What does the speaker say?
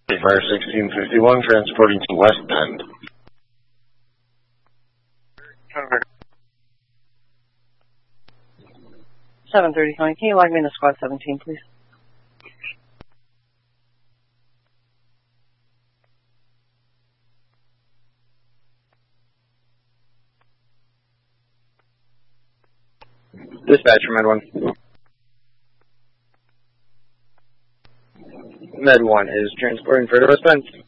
Fire 1651, transporting to West Bend. 730 County. Can you log me into squad 17, please? Dispatcher, Med 1. Med 1 is transporting further West Bend.